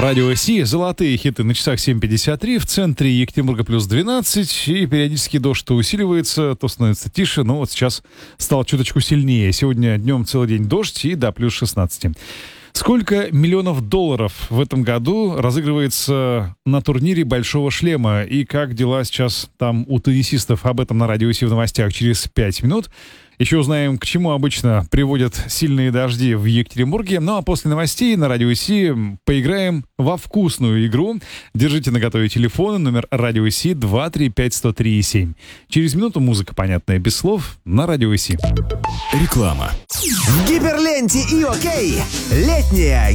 Радио Си, золотые хиты на часах 7:53, в центре Екатеринбурга плюс 12, и периодически дождь то усиливается, то становится тише, но вот сейчас стал чуточку сильнее. Сегодня днем целый день дождь и до плюс 16. Сколько миллионов долларов в этом году разыгрывается на турнире «Большого шлема» и как дела сейчас там у теннисистов? Об этом на Радио Си в новостях через 5 минут. Еще узнаем, к чему обычно приводят сильные дожди в Екатеринбурге. Ну а после новостей на Радио Си поиграем во вкусную игру. Держите наготове телефоны, номер Радио Си 235-103-7. Через минуту музыка, понятная, без слов, на Радио Си. Реклама. В Гиперленте и ОК. Летняя